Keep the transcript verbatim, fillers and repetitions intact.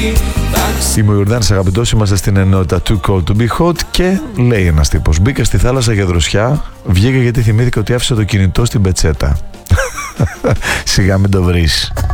Είμαι ο Ιορδάνης αγαπητός, είμαστε στην ενότητα Too Cold To Be Hot και λέει ένας τύπος: μπήκα στη θάλασσα για δροσιά, βγήκα γιατί θυμήθηκα ότι άφησα το κινητό στην πετσέτα. Σιγά μην το βρεις.